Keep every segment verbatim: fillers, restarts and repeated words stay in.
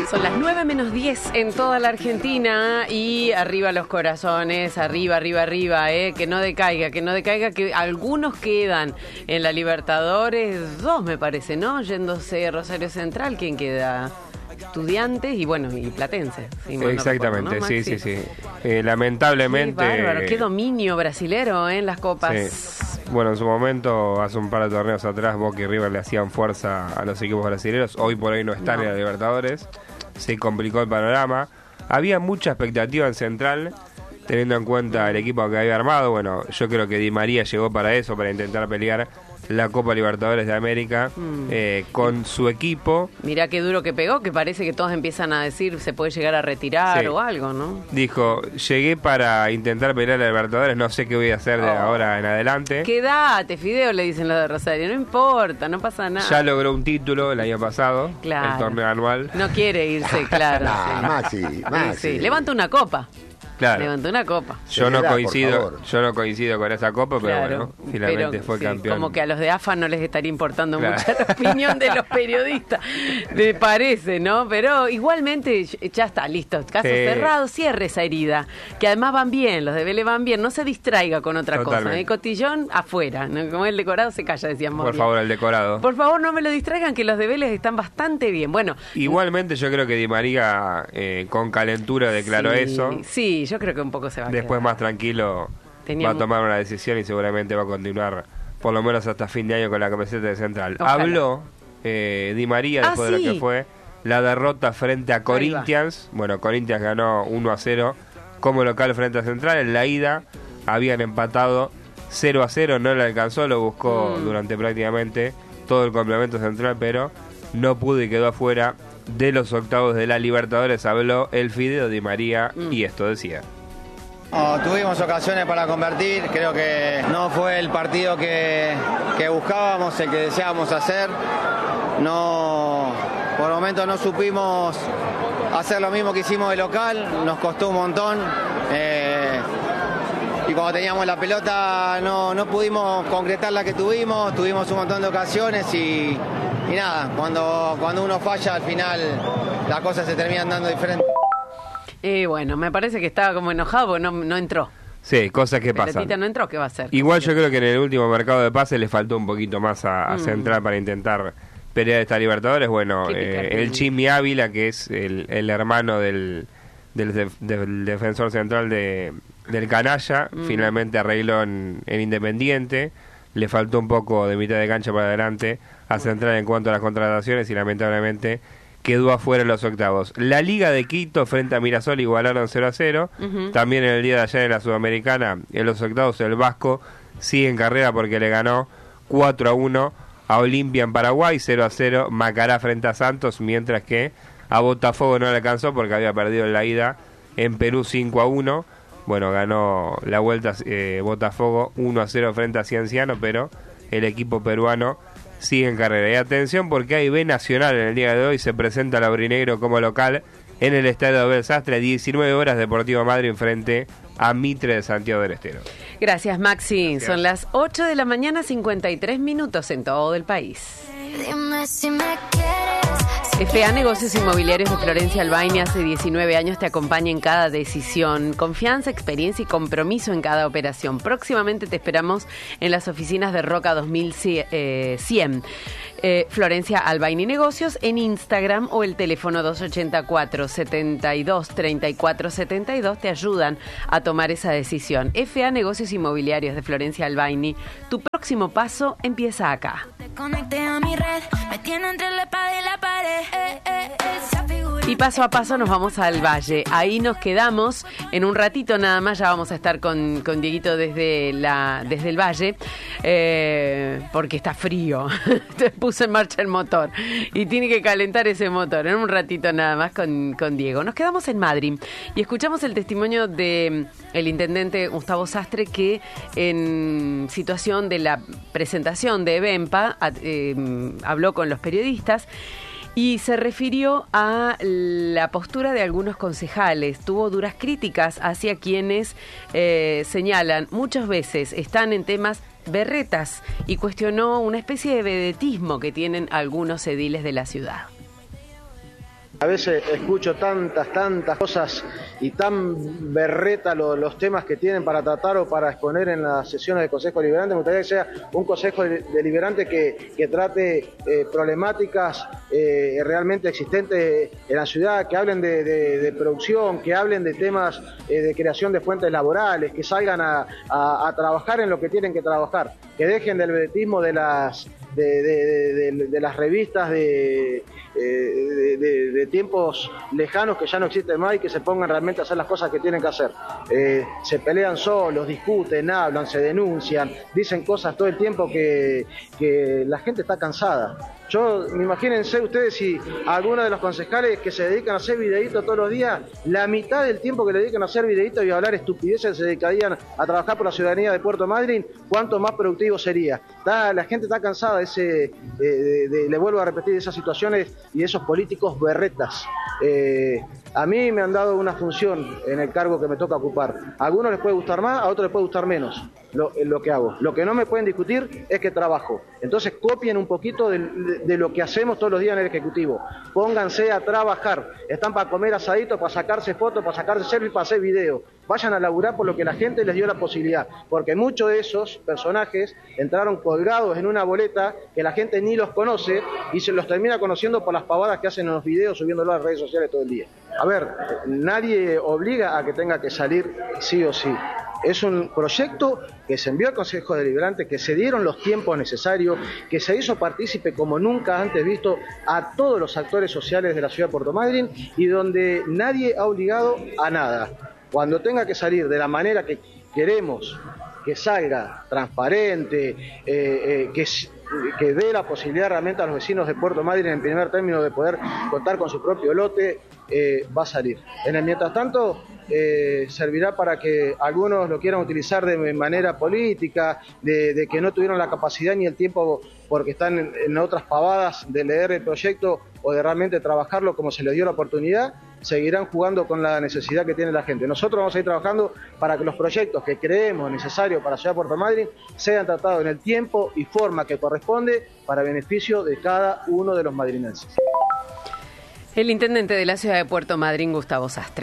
Son las nueve menos diez en toda la Argentina y arriba los corazones, arriba, arriba, arriba, eh, que no decaiga, que no decaiga, que algunos quedan en la Libertadores, dos me parece, ¿no? Yéndose Rosario Central, ¿quién queda? Estudiantes y bueno, y Platense. Si Exactamente, no recuerdo, ¿no, sí, Maxi? sí, sí. Eh, lamentablemente... Qué bárbaro, qué dominio brasilero eh, en las copas. Sí. Bueno, en su momento, hace un par de torneos atrás, Boca y River le hacían fuerza a los equipos brasileños. Hoy por hoy no están No. en la Libertadores. Se complicó el panorama. Había mucha expectativa en Central, teniendo en cuenta el equipo que había armado. Bueno, yo creo que Di María llegó para eso, para intentar pelear la Copa Libertadores de América mm. eh, con su equipo. Mirá qué duro que pegó, que parece que todos empiezan a decir se puede llegar a retirar sí. o algo, ¿no? Dijo, llegué para intentar pelear la Libertadores, no sé qué voy a hacer de oh. ahora en adelante. Quédate, Fideo, le dicen los de Rosario, no importa, no pasa nada. Ya logró un título el año pasado, claro. el torneo anual. No quiere irse, claro. no, sí. Maxi, Maxi. Sí, sí. Levanta una copa. Claro. Levantó una copa. Yo no coincido, yo no coincido con esa copa, pero claro, bueno, finalmente pero, fue sí, campeón. Como que a los de A F A no les estaría importando claro. mucho la opinión de los periodistas, me parece, ¿no? Pero igualmente ya está, listo, caso sí. cerrado, cierre esa herida, que además van bien, los de Vélez van bien, no se distraiga con otra Totalmente. cosa, el cotillón afuera, ¿no? Como el decorado se calla, decíamos. Por bien. favor, el decorado. Por favor, no me lo distraigan, que los de Vélez están bastante bien. Bueno, igualmente yo creo que Di María eh, con calentura declaró sí, eso. Sí, yo creo que un poco se va a Después quedar. más tranquilo Teníamos... va a tomar una decisión y seguramente va a continuar por lo menos hasta fin de año con la camiseta de Central. Ojalá. Habló eh, Di María después ah, de sí. lo que fue la derrota frente a Corinthians. Bueno, Corinthians ganó uno a cero como local frente a Central. En la ida habían empatado cero a cero, no le alcanzó, lo buscó mm. durante prácticamente todo el complemento central, pero no pudo y quedó afuera de los octavos de la Libertadores. Habló el Fideo Di María mm. y esto decía. No, tuvimos ocasiones para convertir, creo que no fue el partido que, que buscábamos, el que deseábamos hacer. No, por momentos no supimos hacer lo mismo que hicimos de local, nos costó un montón. Eh, y cuando teníamos la pelota no, no pudimos concretar la que tuvimos, tuvimos un montón de ocasiones y, y nada, cuando, cuando uno falla al final las cosas se terminan dando diferentes. Y eh, bueno, me parece que estaba como enojado porque no, no entró. Sí, cosas que pasan. Pelotita no entró, ¿qué va a hacer? Igual yo creo que en el último mercado de pases le faltó un poquito más a, a mm. Central para intentar pelear esta Libertadores. Bueno, eh, el Chimi Ávila, que es el, el hermano del, del, de, del defensor central de, del Canalla, mm. finalmente arregló en, en Independiente. Le faltó un poco de mitad de cancha para adelante a Central en cuanto a las contrataciones y lamentablemente quedó afuera en los octavos. La Liga de Quito frente a Mirasol igualaron cero a cero. Uh-huh. También en el día de ayer en la Sudamericana, en los octavos, el Vasco sigue en carrera porque le ganó cuatro a uno a Olimpia en Paraguay, cero a cero Macará frente a Santos, mientras que a Botafogo no le alcanzó porque había perdido en la ida en Perú cinco a uno. Bueno, ganó la vuelta eh, Botafogo uno a cero frente a Cienciano, pero el equipo peruano sigue en carrera. Y atención porque hay B Nacional en el día de hoy. Se presenta el Aurinegro como local en el estadio Abel Sastre. diecinueve horas Deportivo Madryn frente a Mitre de Santiago del Estero. Gracias, Maxi. Gracias. Son las ocho de la mañana, cincuenta y tres minutos en todo el país. Dime si me quieres. F A Negocios Inmobiliarios de Florencia Albaini hace diecinueve años te acompaña en cada decisión. Confianza, experiencia y compromiso en cada operación. Próximamente te esperamos en las oficinas de Roca dos mil cien. Eh, Florencia Albaini Negocios en Instagram o el teléfono dos ochenta y cuatro, setenta y dos, treinta y cuatro setenta y dos te ayudan a tomar esa decisión. F A Negocios Inmobiliarios de Florencia Albaini. Tu próximo paso empieza acá. Y paso a paso nos vamos al Valle. Ahí nos quedamos. En un ratito nada más ya vamos a estar con, con Dieguito desde, la, desde el Valle. Eh, porque está frío. Entonces puso en marcha el motor. Y tiene que calentar ese motor. En un ratito nada más con, con Diego. Nos quedamos en Madryn. Y escuchamos el testimonio de el intendente Gustavo Sastre, que en situación de la presentación de EVEMPA eh, habló con los periodistas y se refirió a la postura de algunos concejales. Tuvo duras críticas hacia quienes eh, señalan muchas veces están en temas berretas y cuestionó una especie de vedetismo que tienen algunos ediles de la ciudad. A veces escucho tantas, tantas cosas y tan berreta lo, los temas que tienen para tratar o para exponer en las sesiones de Consejo Deliberante. Me gustaría que sea un Consejo Deliberante que, que trate eh, problemáticas eh, realmente existentes en la ciudad, que hablen de, de, de producción, que hablen de temas eh, de creación de fuentes laborales, que salgan a, a, a trabajar en lo que tienen que trabajar, que dejen del vedetismo de las, de, de, de, de, de las revistas de... De, de, de tiempos lejanos que ya no existen más y que se pongan realmente a hacer las cosas que tienen que hacer. Eh, se pelean solos, discuten, hablan, se denuncian, dicen cosas todo el tiempo que, que la gente está cansada. Yo, imagínense ustedes si algunos de los concejales que se dedican a hacer videitos todos los días, la mitad del tiempo que le dedican a hacer videitos y a hablar estupideces se dedicarían a trabajar por la ciudadanía de Puerto Madryn, ¿cuánto más productivo sería? Está, la gente está cansada de ese, de, de, de, le vuelvo a repetir, de esas situaciones y de esos políticos berretas. Eh, a mí me han dado una función en el cargo que me toca ocupar. A algunos les puede gustar más, a otros les puede gustar menos lo, lo que hago. Lo que no me pueden discutir es que trabajo. Entonces copien un poquito de, de, de lo que hacemos todos los días en el Ejecutivo. Pónganse a trabajar. Están para comer asaditos, para sacarse fotos, para sacarse selfies, para hacer videos. Vayan a laburar por lo que la gente les dio la posibilidad. Porque muchos de esos personajes entraron colgados en una boleta que la gente ni los conoce y se los termina conociendo por las pavadas que hacen en los videos subiéndolo a las redes sociales todo el día. A ver, nadie obliga a que tenga que salir sí o sí. Es un proyecto que se envió al Consejo Deliberante, que se dieron los tiempos necesarios, que se hizo partícipe como nunca antes visto a todos los actores sociales de la ciudad de Puerto Madryn y donde nadie ha obligado a nada. Cuando tenga que salir de la manera que queremos que salga, transparente, eh, eh, que, que dé la posibilidad realmente a los vecinos de Puerto Madryn en primer término de poder contar con su propio lote, eh, va a salir. En el mientras tanto, eh, servirá para que algunos lo quieran utilizar de manera política, de, de que no tuvieron la capacidad ni el tiempo porque están en, en otras pavadas de leer el proyecto o de realmente trabajarlo como se les dio la oportunidad, seguirán jugando con la necesidad que tiene la gente. Nosotros vamos a ir trabajando para que los proyectos que creemos necesarios para la ciudad de Puerto Madryn sean tratados en el tiempo y forma que corresponde para beneficio de cada uno de los madrinenses. El intendente de la ciudad de Puerto Madryn, Gustavo Sastre.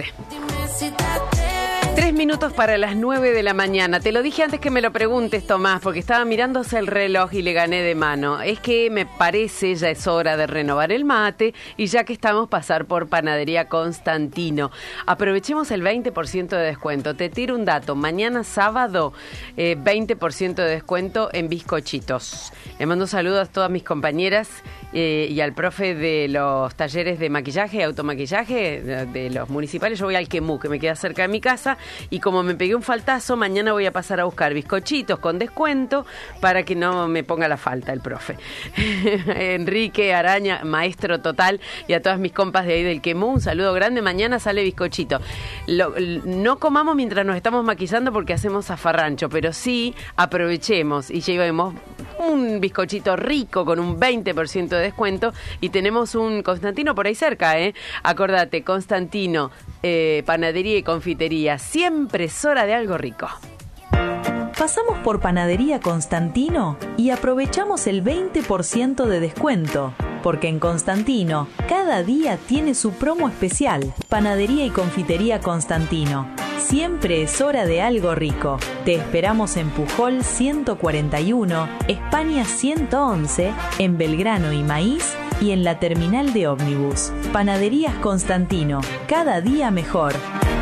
Tres minutos para las nueve de la mañana. Te lo dije antes que me lo preguntes, Tomás, porque estaba mirándose el reloj y le gané de mano. Es que me parece ya es hora de renovar el mate y ya que estamos, pasar por Panadería Constantino. Aprovechemos el veinte por ciento de descuento. Te tiro un dato. Mañana sábado, eh, veinte por ciento de descuento en bizcochitos. Le mando saludos a todas mis compañeras eh, y al profe de los talleres de maquillaje y automaquillaje de, de los municipales. Yo voy al Quemú, que me queda cerca de mi casa. Y como me pegué un faltazo, mañana voy a pasar a buscar bizcochitos con descuento para que no me ponga la falta el profe. Enrique Araña, maestro total, y a todas mis compas de ahí del Quemú, un saludo grande. Mañana sale bizcochito. Lo, no comamos mientras nos estamos maquillando porque hacemos zafarrancho, pero sí aprovechemos y llevemos un bizcochito rico con un veinte por ciento de descuento y tenemos un Constantino por ahí cerca, ¿eh? Acordate, Constantino, eh, panadería y confitería. Siempre es hora de algo rico. Pasamos por Panadería Constantino y aprovechamos el veinte por ciento de descuento, porque en Constantino cada día tiene su promo especial. Panadería y confitería Constantino. Siempre es hora de algo rico. Te esperamos en Pujol ciento cuarenta y uno, España ciento once, en Belgrano y Maíz y en la terminal de ómnibus. Panaderías Constantino. Cada día mejor.